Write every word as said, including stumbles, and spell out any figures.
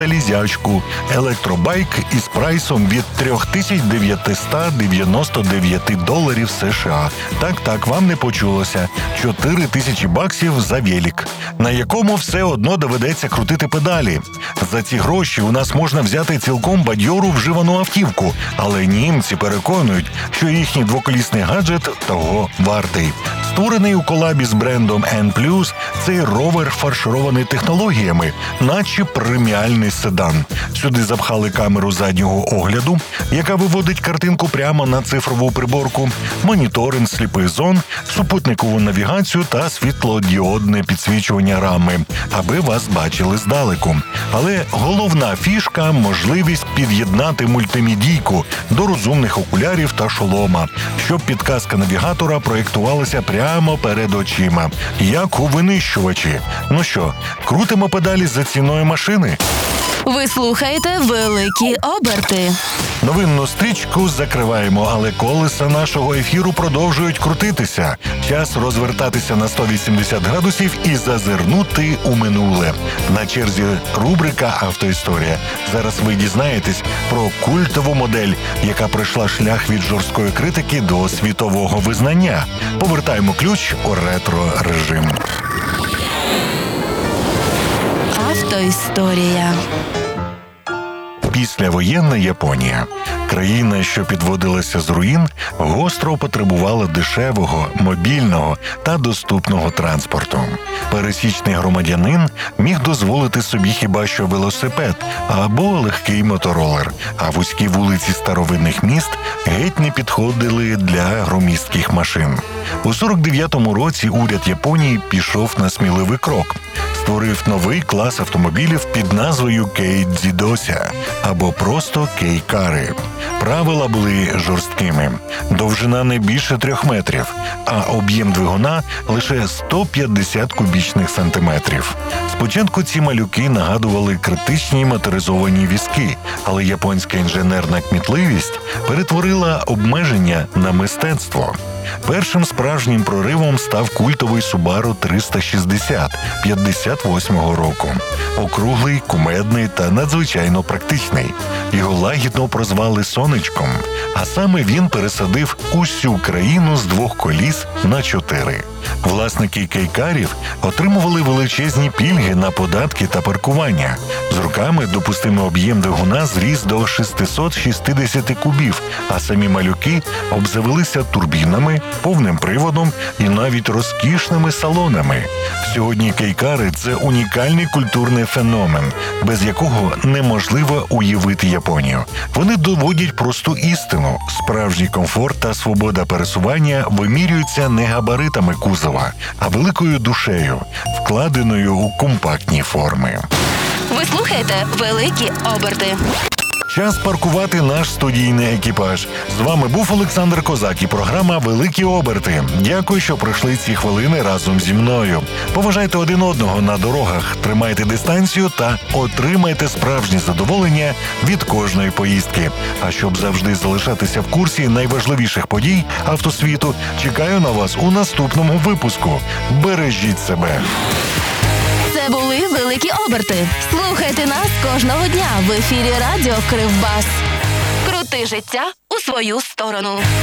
залізячку, електробайк із прайсом від три тисячі дев'ятсот дев'яносто дев'ять доларів США. Так-так, вам не почулося. чотири тисячі баксів за велик, на якому все одно доведеться крутити педалі. За ці гроші у нас можна взяти цілком бадьору вживану автівку, але німці переконують, що їхній двоколісний гаджет того вартий. Створений у колабі з брендом N плюс, цей ровер фарширований технологіями, наче преміальний седан. Сюди запхали камеру заднього огляду, яка виводить картинку прямо на цифрову приборку, моніторинг сліпих зон, супутникову навігацію та світлодіодне підсвічування рами, аби вас бачили здалеку. Але головна фішка – можливість під'єднати мультимедійку до розумних окулярів та шолома, щоб підказка навігатора проєктувалася прямо перед очима, як у винищувачі. Ну що, крутимо педалі за ціною машини? Ви слухаєте «Великі оберти». Новинну стрічку закриваємо, але колеса нашого ефіру продовжують крутитися. Час розвертатися на сто вісімдесят градусів і зазирнути у минуле. На черзі рубрика «Автоісторія». Зараз ви дізнаєтесь про культову модель, яка пройшла шлях від жорсткої критики до світового визнання. Повертаємо ключ у ретро-режим. Автоісторія. Післявоєнна Японія. Країна, що підводилася з руїн, гостро потребувала дешевого, мобільного та доступного транспорту. Пересічний громадянин міг дозволити собі хіба що велосипед або легкий моторолер, а вузькі вулиці старовинних міст геть не підходили для громістких машин. У сорок дев'ятому році уряд Японії пішов на сміливий крок. Створив новий клас автомобілів під назвою Кейдзідося або просто кейкари. Правила були жорсткими. Довжина не більше трьох метрів, а об'єм двигуна лише сто п'ятдесят кубічних сантиметрів. Спочатку ці малюки нагадували критичні моторизовані візки, але японська інженерна кмітливість перетворила обмеження на мистецтво. Першим справжнім проривом став культовий Subaru триста шістдесят п'ятдесят восьмого року. Округлий, кумедний та надзвичайно практичний. Його лагідно прозвали «Сонечком», а саме він пересадив усю країну з двох коліс на чотири. Власники кейкарів отримували величезні пільги на податки та паркування. З роками допустимий об'єм двигуна зріс до шістсот шістдесят кубів, а самі малюки обзавелися турбінами, повним приводом і навіть розкішними салонами. Сьогодні кейкари – це унікальний культурний феномен, без якого неможливо уявити Японію. Вони доводять просту істину – справжній комфорт та свобода пересування вимірюються не габаритами кузова, а великою душею, вкладеною у компактні форми. Ви слухаєте «Великі оберти». Час паркувати наш студійний екіпаж. З вами був Олександр Козак і програма «Великі оберти». Дякую, що пройшли ці хвилини разом зі мною. Поважайте один одного на дорогах, тримайте дистанцію та отримайте справжнє задоволення від кожної поїздки. А щоб завжди залишатися в курсі найважливіших подій автосвіту, чекаю на вас у наступному випуску. Бережіть себе! Це були «Великі оберти». Слухайте нас кожного дня в ефірі радіо «Кривбас». Крути життя у свою сторону.